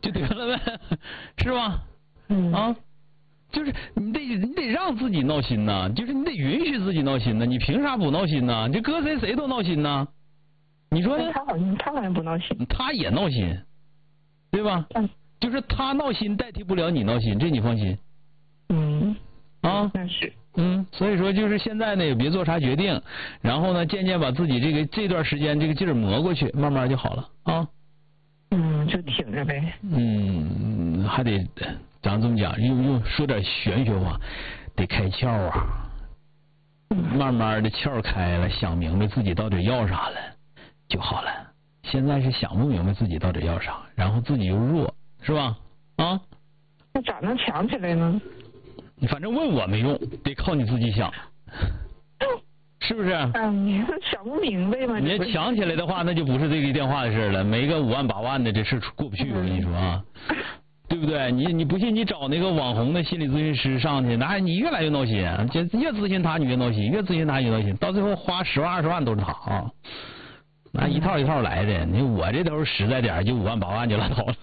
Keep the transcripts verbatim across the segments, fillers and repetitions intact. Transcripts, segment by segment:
就得了呗，是吧？ 嗯啊，就是你得你得让自己闹心呐，就是你得允许自己闹心呐，你凭啥不闹心呢？这搁谁谁都闹心呐，你说呢？ 他好像他好像不闹心， 他也闹心，对吧？ 嗯， 就是他闹心代替不了你闹心，这你放心。 嗯， 啊， 那是。 嗯，所以说就是现在呢，也别做啥决定，然后呢，渐渐把自己这个这段时间这个劲儿磨过去，慢慢就好了啊。 嗯，就挺着呗。 嗯，还得咱这么讲，用用说点玄学话，得开窍啊。慢慢的窍开了，想明白自己到底要啥了就好了。现在是想不明白自己到底要啥，然后自己又弱，是吧？啊？ 那咋能强起来呢？ 你反正问我没用，得靠你自己想，是不是？ 嗯，你想不明白吗？ 你要强起来的话，那就不是这个电话的事了，没个五万八万的这事过不去，我跟你说啊，对不对？你你不信，你找那个网红的心理咨询师上去，那你越来越闹心，就越咨询他你越闹心，越咨询他你越闹心，到最后花十万二十万都是他啊，那一套一套来的。你我这都是实在点，就五万八万就拉倒了。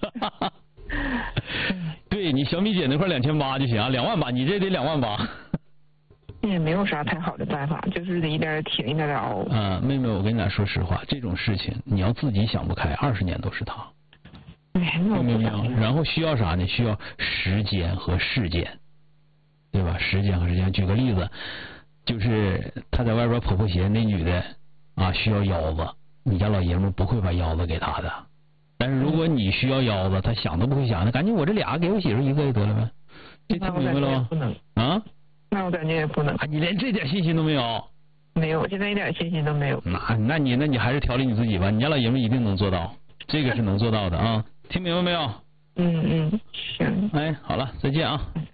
对你小米姐那块两千八就行，两万八，你这得两万八。 也没有啥太好的办法，就是得一点挺一点点熬。 嗯，妹妹，我跟你俩说实话，这种事情你要自己想不开，二十年都是他。 哎，那我明白不想没有？然后需要啥呢？需要时间和事件，对吧？时间和时间。举个例子，就是他在外边跑破鞋，那女的啊需要腰子，你家老爷们不会把腰子给他的。但是如果你需要腰子，他想都不会想，那赶紧我这俩给我媳妇一个就得了呗。这听明白了吗？ 不能啊？ 那我感觉也不能。 啊，你连这点信心都没有？ 没有，现在一点信心都没有。 那那你那你还是调理你自己吧，你家老爷们一定能做到，这个是能做到的啊。听明白没有？ 嗯嗯，行。 哎，好了，再见啊。